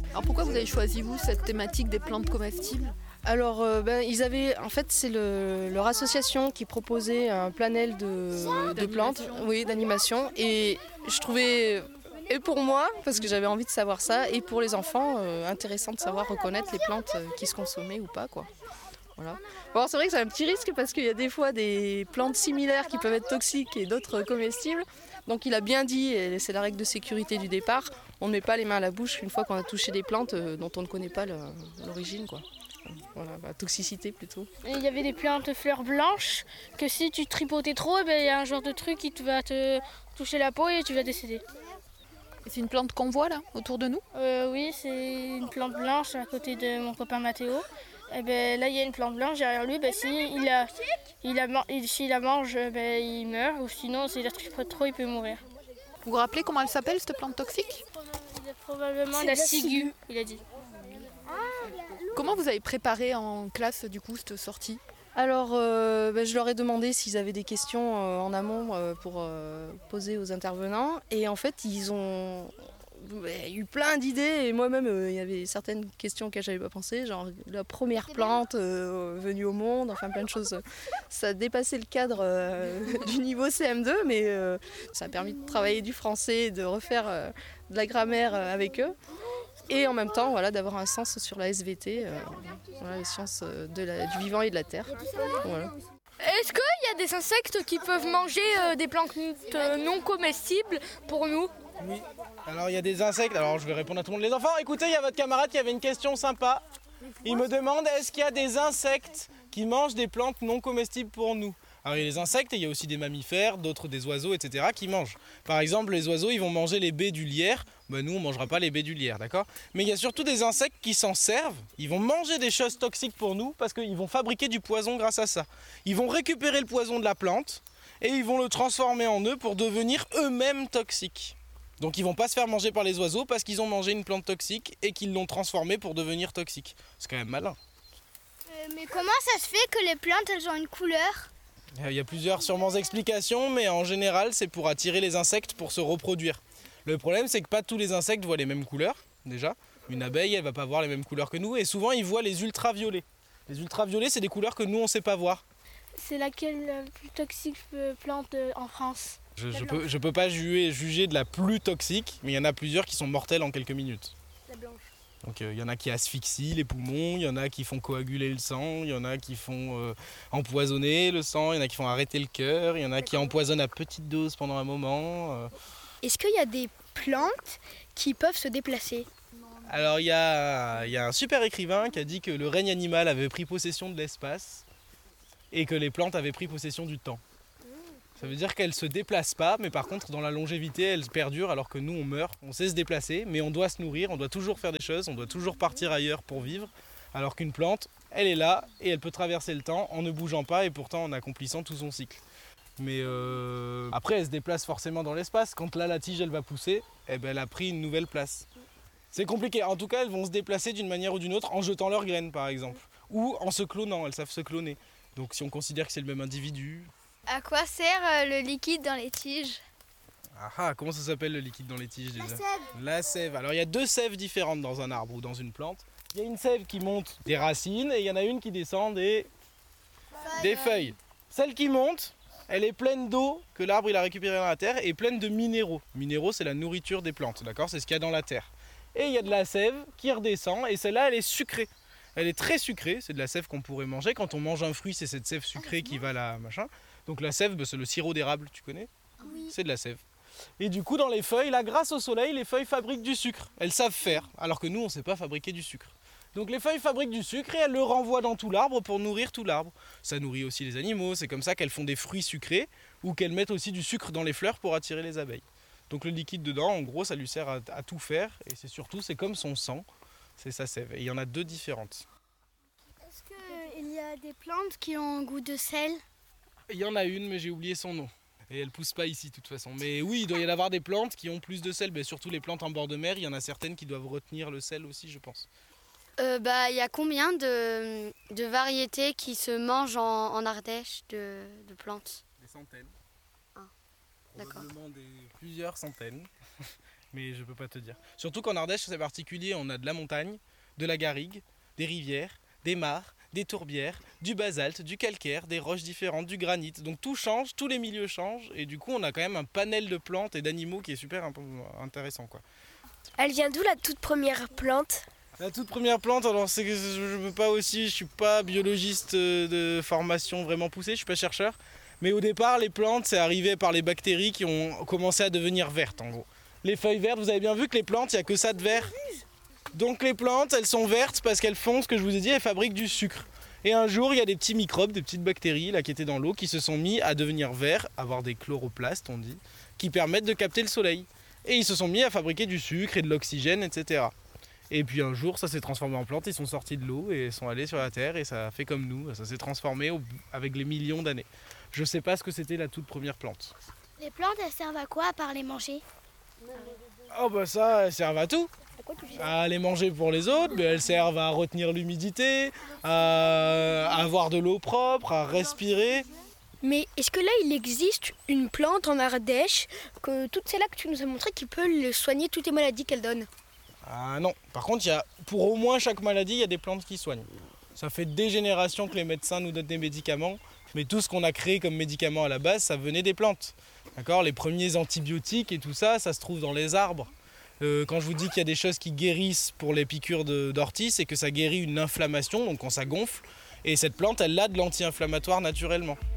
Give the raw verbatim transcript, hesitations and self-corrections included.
Alors pourquoi vous avez choisi, vous, cette thématique des plantes comestibles ? Alors, euh, ben, ils avaient, en fait, c'est le, leur association qui proposait un planel de, de plantes, oui, d'animation. Et je trouvais, et pour moi, parce que j'avais envie de savoir ça, et pour les enfants, euh, intéressant de savoir reconnaître les plantes qui se consommaient ou pas, quoi. Voilà. Bon, c'est vrai que c'est un petit risque parce qu'il y a des fois des plantes similaires qui peuvent être toxiques et d'autres comestibles. Donc il a bien dit, et c'est la règle de sécurité du départ, on ne met pas les mains à la bouche une fois qu'on a touché des plantes dont on ne connaît pas le, l'origine, quoi. Voilà, la toxicité plutôt. Et il y avait des plantes fleurs blanches que si tu tripotais trop, ben, il y a un genre de truc qui te va te toucher la peau et tu vas décéder. Et c'est une plante qu'on voit là, autour de nous ? euh, Oui, c'est une plante blanche à côté de mon copain Mathéo. Et ben, là, il y a une plante blanche derrière lui. Ben, si il la, il la, il, s'il la mange, ben, il meurt. Ou sinon, s'il la tripote trop, il peut mourir. Vous vous rappelez comment elle s'appelle, cette plante toxique ? C'est probablement la ciguë, il a dit. Comment vous avez préparé en classe, du coup, cette sortie ? Alors, euh, ben, je leur ai demandé s'ils avaient des questions euh, en amont euh, pour euh, poser aux intervenants. Et en fait, ils ont ben, eu plein d'idées. Et moi-même, euh, il y avait certaines questions auxquelles je n'avais pas pensé, genre la première plante euh, venue au monde, enfin plein de choses. Ça a dépassé le cadre euh, du niveau C M deux, mais euh, ça a permis de travailler du français, de refaire euh, de la grammaire euh, avec eux. Et en même temps, voilà, d'avoir un sens sur la S V T, euh, voilà, les sciences de la, du vivant et de la terre. Voilà. Est-ce qu'il y a des insectes qui peuvent manger euh, des plantes euh, non comestibles pour nous ? Oui, alors il y a des insectes, alors je vais répondre à tout le monde. Les enfants, écoutez, il y a votre camarade qui avait une question sympa. Il me demande, est-ce qu'il y a des insectes qui mangent des plantes non comestibles pour nous ? Alors il y a les insectes et il y a aussi des mammifères, d'autres des oiseaux, et cetera qui mangent. Par exemple, les oiseaux, ils vont manger les baies du lierre. Ben, nous, on ne mangera pas les baies du lierre, d'accord ? Mais il y a surtout des insectes qui s'en servent. Ils vont manger des choses toxiques pour nous parce qu'ils vont fabriquer du poison grâce à ça. Ils vont récupérer le poison de la plante et ils vont le transformer en eux pour devenir eux-mêmes toxiques. Donc ils vont pas se faire manger par les oiseaux parce qu'ils ont mangé une plante toxique et qu'ils l'ont transformée pour devenir toxique. C'est quand même malin. Euh, mais comment ça se fait que les plantes, elles ont une couleur ? Il y a plusieurs sûrement explications, mais en général, c'est pour attirer les insectes pour se reproduire. Le problème, c'est que pas tous les insectes voient les mêmes couleurs, déjà. Une abeille, elle va pas voir les mêmes couleurs que nous, et souvent, ils voient les ultraviolets. Les ultraviolets, c'est des couleurs que nous, on sait pas voir. C'est laquelle la plus toxique plante en France ? Je, je, peux, je peux pas juger, juger de la plus toxique, mais il y en a plusieurs qui sont mortelles en quelques minutes. La blanche. Donc il euh, y en a qui asphyxient les poumons, il y en a qui font coaguler le sang, il y en a qui font euh, empoisonner le sang, il y en a qui font arrêter le cœur, il y en a qui empoisonnent à petite dose pendant un moment. Euh. Est-ce qu'il y a des plantes qui peuvent se déplacer ? Alors il y a, y a un super écrivain qui a dit que le règne animal avait pris possession de l'espace et que les plantes avaient pris possession du temps. Ça veut dire qu'elles ne se déplacent pas, mais par contre dans la longévité elles perdurent alors que nous on meurt, on sait se déplacer, mais on doit se nourrir, on doit toujours faire des choses, on doit toujours partir ailleurs pour vivre, alors qu'une plante, elle est là et elle peut traverser le temps en ne bougeant pas et pourtant en accomplissant tout son cycle. Mais euh, après elle se déplace forcément dans l'espace, quand là la tige elle va pousser, eh ben, elle a pris une nouvelle place. C'est compliqué, en tout cas elles vont se déplacer d'une manière ou d'une autre en jetant leurs graines par exemple, ou en se clonant, elles savent se cloner. Donc si on considère que c'est le même individu... À quoi sert euh, le liquide dans les tiges ? Ah ah, comment ça s'appelle le liquide dans les tiges déjà ? La sève. La sève. Alors il y a deux sèves différentes dans un arbre ou dans une plante. Il y a une sève qui monte des racines et il y en a une qui descend des, des feuilles. Celle qui monte, elle est pleine d'eau que l'arbre il a récupérée dans la terre et pleine de minéraux. Minéraux, c'est la nourriture des plantes, d'accord ? C'est ce qu'il y a dans la terre. Et il y a de la sève qui redescend et celle-là, elle est sucrée. Elle est très sucrée, c'est de la sève qu'on pourrait manger. Quand on mange un fruit, c'est cette sève sucrée qui va là, machin. Donc la sève, c'est le sirop d'érable, tu connais ? Oui. C'est de la sève. Et du coup, dans les feuilles, là, grâce au soleil, les feuilles fabriquent du sucre. Elles savent faire, alors que nous, on ne sait pas fabriquer du sucre. Donc les feuilles fabriquent du sucre et elles le renvoient dans tout l'arbre pour nourrir tout l'arbre. Ça nourrit aussi les animaux, c'est comme ça qu'elles font des fruits sucrés ou qu'elles mettent aussi du sucre dans les fleurs pour attirer les abeilles. Donc le liquide dedans, en gros, ça lui sert à, à tout faire et c'est surtout, c'est comme son sang, c'est sa sève. Et il y en a deux différentes. Est-ce qu'il y a des plantes qui ont un goût de sel ? Il y en a une, mais j'ai oublié son nom. Et elle pousse pas ici de toute façon. Mais oui, il doit y en avoir des plantes qui ont plus de sel. Mais surtout les plantes en bord de mer, il y en a certaines qui doivent retenir le sel aussi, je pense. Euh, bah, y a combien de, de variétés qui se mangent en, en Ardèche de, de plantes ? Des centaines. Ah, d'accord. Probablement des plusieurs centaines. mais je peux pas te dire. Surtout qu'en Ardèche, c'est particulier, on a de la montagne, de la garrigue, des rivières, des mares, des tourbières, du basalte, du calcaire, des roches différentes, du granit. Donc tout change, tous les milieux changent, et du coup on a quand même un panel de plantes et d'animaux qui est super intéressant, quoi. Elle vient d'où la toute première plante ? La toute première plante, alors c'est que je ne peux pas aussi, je suis pas biologiste de formation vraiment poussée, je suis pas chercheur. Mais au départ, les plantes, c'est arrivé par les bactéries qui ont commencé à devenir vertes, en gros. Les feuilles vertes, vous avez bien vu que les plantes, il n'y a que ça de vert. Donc les plantes, elles sont vertes parce qu'elles font ce que je vous ai dit, elles fabriquent du sucre. Et un jour, il y a des petits microbes, des petites bactéries là, qui étaient dans l'eau, qui se sont mis à devenir verts, avoir des chloroplastes, on dit, qui permettent de capter le soleil. Et ils se sont mis à fabriquer du sucre et de l'oxygène, et cetera. Et puis un jour, ça s'est transformé en plantes, ils sont sortis de l'eau et sont allés sur la terre et ça a fait comme nous, ça s'est transformé au, avec les millions d'années. Je sais pas ce que c'était la toute première plante. Les plantes, elles servent à quoi à part les manger ? Oh bah ça, elles servent à tout. À les manger pour les autres, mais elles servent à retenir l'humidité, à avoir de l'eau propre, à respirer. Mais est-ce que là, il existe une plante en Ardèche, que toutes celles-là que tu nous as montrées, qui peut soigner toutes les maladies qu'elle donne ? Ah non, par contre, il y a, pour au moins chaque maladie, il y a des plantes qui soignent. Ça fait des générations que les médecins nous donnent des médicaments, mais tout ce qu'on a créé comme médicaments à la base, ça venait des plantes. D'accord ? Les premiers antibiotiques et tout ça, ça se trouve dans les arbres. Euh, quand je vous dis qu'il y a des choses qui guérissent pour les piqûres de, d'ortie, c'est que ça guérit une inflammation, donc quand ça gonfle, et cette plante, elle a de l'anti-inflammatoire naturellement.